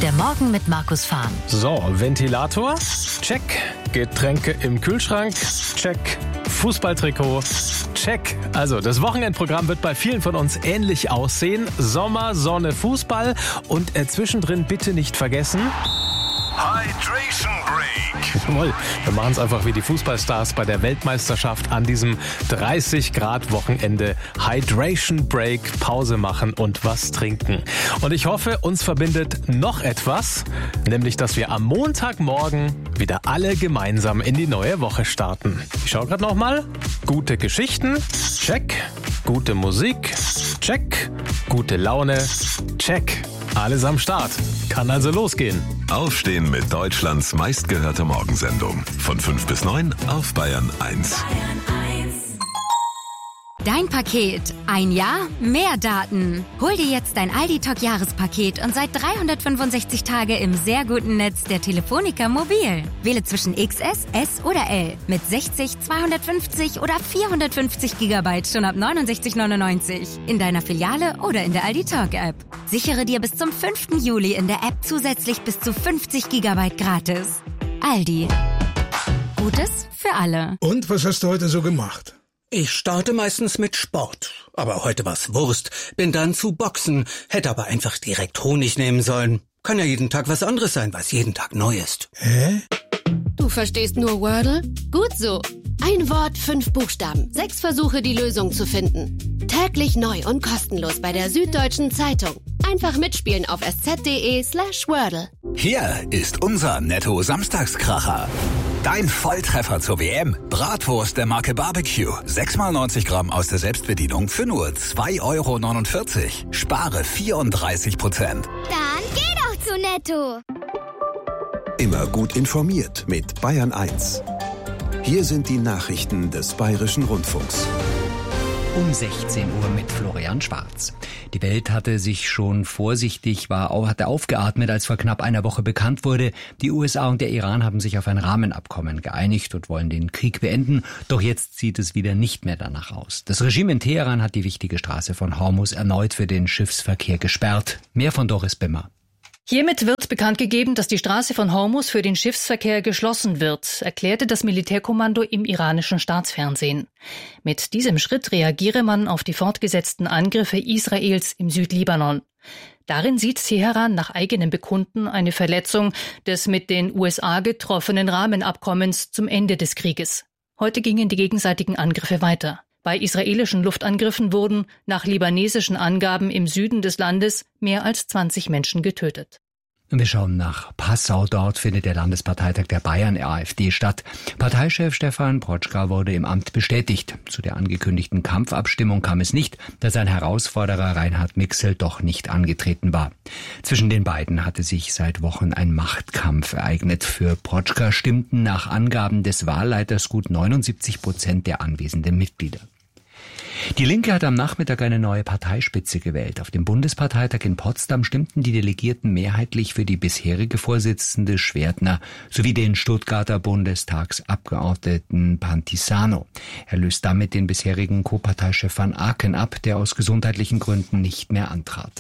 Der Morgen mit Markus Fahn. So, Ventilator, check. Getränke im Kühlschrank, check. Fußballtrikot, check. Also, das Wochenendprogramm wird bei vielen von uns ähnlich aussehen. Sommer, Sonne, Fußball und zwischendrin bitte nicht vergessen... Hydration Break. Jawohl, wir machen es einfach wie die Fußballstars bei der Weltmeisterschaft an diesem 30-Grad-Wochenende. Hydration Break, Pause machen und was trinken. Und ich hoffe, uns verbindet noch etwas, nämlich, dass wir am Montagmorgen wieder alle gemeinsam in die neue Woche starten. Ich schaue gerade nochmal. Gute Geschichten, check. Gute Musik, check. Gute Laune, check. Alles am Start. Kann also losgehen. Aufstehen mit Deutschlands meistgehörter Morgensendung. Von 5 bis 9 auf Bayern 1. Dein Paket. Ein Jahr, mehr Daten. Hol dir jetzt dein Aldi Talk Jahrespaket und seit 365 Tage im sehr guten Netz der Telefonica Mobil. Wähle zwischen XS, S oder L mit 60, 250 oder 450 GB schon ab 69,99 in deiner Filiale oder in der Aldi Talk App. Sichere dir bis zum 5. Juli in der App zusätzlich bis zu 50 GB gratis. Aldi. Gutes für alle. Und was hast du heute so gemacht? Ich starte meistens mit Sport, aber heute war's Wurst, bin dann zu Boxen, hätte aber einfach direkt Honig nehmen sollen. Kann ja jeden Tag was anderes sein, was jeden Tag neu ist. Hä? Du verstehst nur Wordle? Gut so. Ein Wort, 5 Buchstaben, 6 Versuche, die Lösung zu finden. Täglich neu und kostenlos bei der Süddeutschen Zeitung. Einfach mitspielen auf sz.de/Wordle. Hier ist unser Netto-Samstagskracher. Dein Volltreffer zur WM. Bratwurst der Marke Barbecue. 6x90 Gramm aus der Selbstbedienung für nur 2,49 €. Spare 34%. Dann geh doch zu Netto. Immer gut informiert mit Bayern 1. Hier sind die Nachrichten des Bayerischen Rundfunks. Um 16 Uhr mit Florian Schwarz. Die Welt hatte sich schon hatte aufgeatmet, als vor knapp einer Woche bekannt wurde, die USA und der Iran haben sich auf ein Rahmenabkommen geeinigt und wollen den Krieg beenden. Doch jetzt sieht es wieder nicht mehr danach aus. Das Regime in Teheran hat die wichtige Straße von Hormuz erneut für den Schiffsverkehr gesperrt. Mehr von Doris Bimmer. Hiermit wird bekannt gegeben, dass die Straße von Hormuz für den Schiffsverkehr geschlossen wird, erklärte das Militärkommando im iranischen Staatsfernsehen. Mit diesem Schritt reagiere man auf die fortgesetzten Angriffe Israels im Südlibanon. Darin sieht Teheran nach eigenem Bekunden eine Verletzung des mit den USA getroffenen Rahmenabkommens zum Ende des Krieges. Heute gingen die gegenseitigen Angriffe weiter. Bei israelischen Luftangriffen wurden nach libanesischen Angaben im Süden des Landes mehr als 20 Menschen getötet. Wir schauen nach Passau. Dort findet der Landesparteitag der Bayern AfD statt. Parteichef Stefan Protschka wurde im Amt bestätigt. Zu der angekündigten Kampfabstimmung kam es nicht, da sein Herausforderer Reinhard Mixel doch nicht angetreten war. Zwischen den beiden hatte sich seit Wochen ein Machtkampf ereignet. Für Protschka stimmten nach Angaben des Wahlleiters gut 79% der anwesenden Mitglieder. Die Linke hat am Nachmittag eine neue Parteispitze gewählt. Auf dem Bundesparteitag in Potsdam stimmten die Delegierten mehrheitlich für die bisherige Vorsitzende Schwertner sowie den Stuttgarter Bundestagsabgeordneten Pantisano. Er löst damit den bisherigen Co-Parteichef Van Aken ab, der aus gesundheitlichen Gründen nicht mehr antrat.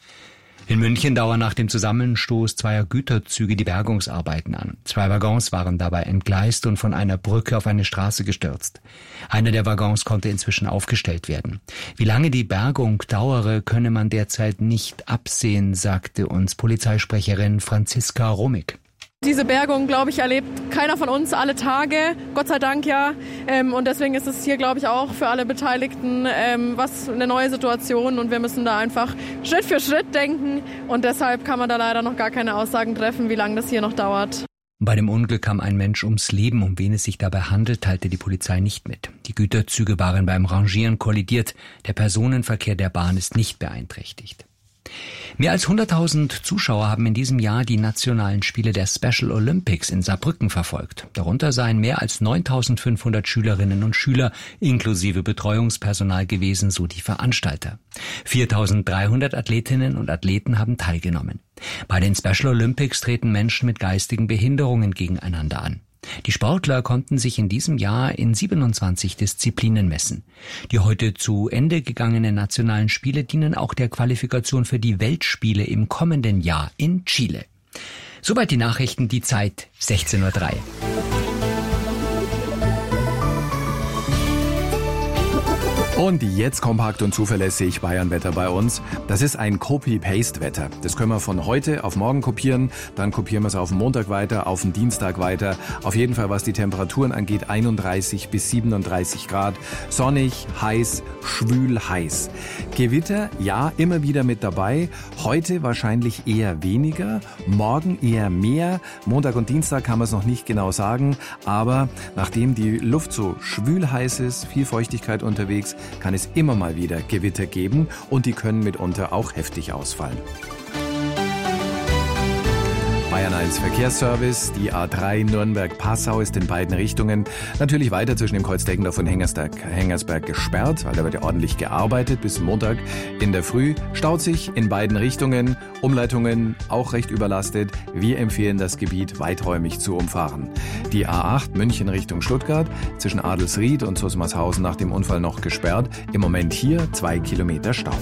In München dauern nach dem Zusammenstoß zweier Güterzüge die Bergungsarbeiten an. 2 Waggons waren dabei entgleist und von einer Brücke auf eine Straße gestürzt. Einer der Waggons konnte inzwischen aufgestellt werden. Wie lange die Bergung dauere, könne man derzeit nicht absehen, sagte uns Polizeisprecherin Franziska Romig. Diese Bergung, glaube ich, erlebt keiner von uns alle Tage, Gott sei Dank ja. Und deswegen ist es hier, glaube ich, auch für alle Beteiligten was eine neue Situation und wir müssen da einfach Schritt für Schritt denken und deshalb kann man da leider noch gar keine Aussagen treffen, wie lange das hier noch dauert. Bei dem Unglück kam ein Mensch ums Leben. Um wen es sich dabei handelt, teilte die Polizei nicht mit. Die Güterzüge waren beim Rangieren kollidiert. Der Personenverkehr der Bahn ist nicht beeinträchtigt. Mehr als 100.000 Zuschauer haben in diesem Jahr die nationalen Spiele der Special Olympics in Saarbrücken verfolgt. Darunter seien mehr als 9.500 Schülerinnen und Schüler inklusive Betreuungspersonal gewesen, so die Veranstalter. 4.300 Athletinnen und Athleten haben teilgenommen. Bei den Special Olympics treten Menschen mit geistigen Behinderungen gegeneinander an. Die Sportler konnten sich in diesem Jahr in 27 Disziplinen messen. Die heute zu Ende gegangenen nationalen Spiele dienen auch der Qualifikation für die Weltspiele im kommenden Jahr in Chile. Soweit die Nachrichten, die Zeit 16:03 Uhr. Und jetzt kompakt und zuverlässig Bayernwetter bei uns. Das ist ein Copy-Paste-Wetter. Das können wir von heute auf morgen kopieren. Dann kopieren wir es auf den Montag weiter, auf den Dienstag weiter. Auf jeden Fall, was die Temperaturen angeht, 31 bis 37 Grad. Sonnig, heiß, schwül, heiß. Gewitter, ja, immer wieder mit dabei. Heute wahrscheinlich eher weniger, morgen eher mehr. Montag und Dienstag kann man es noch nicht genau sagen. Aber nachdem die Luft so schwül heiß ist, viel Feuchtigkeit unterwegs, kann es immer mal wieder Gewitter geben und die können mitunter auch heftig ausfallen. Bayern 1 Verkehrsservice, die A3 Nürnberg-Passau ist in beiden Richtungen natürlich weiter zwischen dem Kreuz Deggendorf und Hengersberg gesperrt, weil da wird ja ordentlich gearbeitet bis Montag in der Früh. Staut sich in beiden Richtungen, Umleitungen auch recht überlastet. Wir empfehlen das Gebiet weiträumig zu umfahren. Die A8 München Richtung Stuttgart zwischen Adelsried und Zusmarshausen nach dem Unfall noch gesperrt. Im Moment hier 2 Kilometer Stau.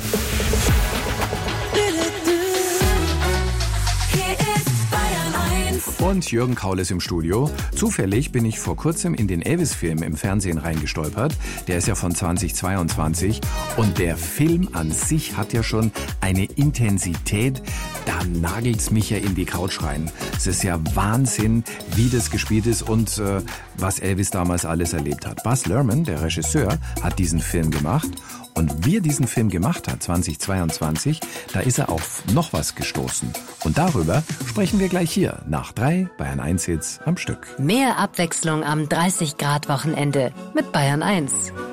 Und Jürgen Kaul ist im Studio. Zufällig bin ich vor kurzem in den Elvis-Film im Fernsehen reingestolpert. Der ist ja von 2022 und der Film an sich hat ja schon eine Intensität, da nagelt's mich ja in die Couch rein. Es ist ja Wahnsinn, wie das gespielt ist und was Elvis damals alles erlebt hat. Baz Luhrmann, der Regisseur, hat diesen Film gemacht. Und wie er diesen Film gemacht hat, 2022, da ist er auf noch was gestoßen. Und darüber sprechen wir gleich hier, nach 3 Bayern 1 Hits am Stück. Mehr Abwechslung am 30-Grad-Wochenende mit Bayern 1.